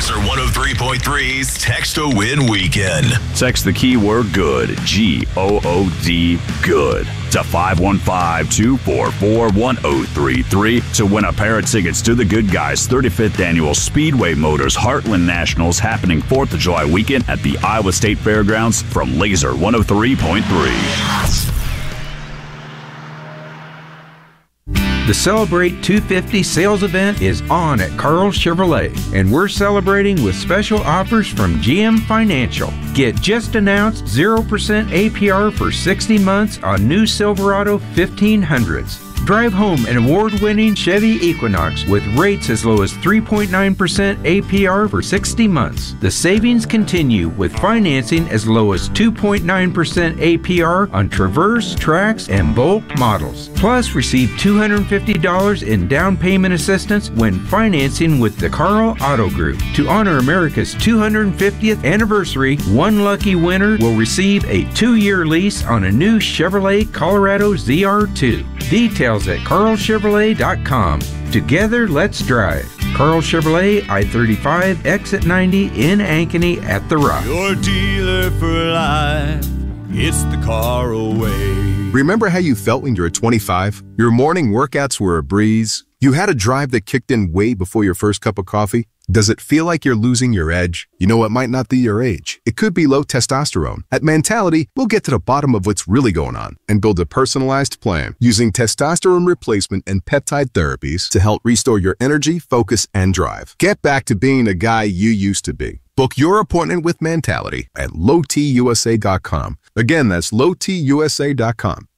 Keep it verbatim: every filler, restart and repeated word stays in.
Laser one oh three point three's Text to Win Weekend. Text the keyword GOOD, G O O D, GOOD, to five one five, two four four, one oh three three to win a pair of tickets to the Good Guys thirty-fifth Annual Speedway Motors Heartland Nationals happening fourth of July weekend at the Iowa State Fairgrounds from Laser one oh three point three. The Celebrate two fifty sales event is on at Carl Chevrolet, and we're celebrating with special offers from G M Financial. Get just announced zero percent A P R for sixty months on new Silverado fifteen hundreds. Drive home an award-winning Chevy Equinox with rates as low as three point nine percent A P R for sixty months. The savings continue with financing as low as two point nine percent A P R on Traverse, Trax, and Bolt models. Plus, receive two hundred fifty dollars in down payment assistance when financing with the Carl Auto Group. To honor America's two hundred fiftieth anniversary, one lucky winner will receive a two-year lease on a new Chevrolet Colorado Z R two. Details at carl chevrolet dot com. Together, let's drive. Carl Chevrolet, I thirty-five, exit ninety in Ankeny at The Rock. Your dealer for life, it's the Carl way. Remember how you felt when you were twenty-five? Your morning workouts were a breeze. You had a drive that kicked in way before your first cup of coffee. Does it feel like you're losing your edge? You know, it might not be your age. It could be low testosterone. At Mentality, we'll get to the bottom of what's really going on and build a personalized plan using testosterone replacement and peptide therapies to help restore your energy, focus, and drive. Get back to being the guy you used to be. Book your appointment with Mentality at low t u s a dot com. Again, that's low t u s a dot com.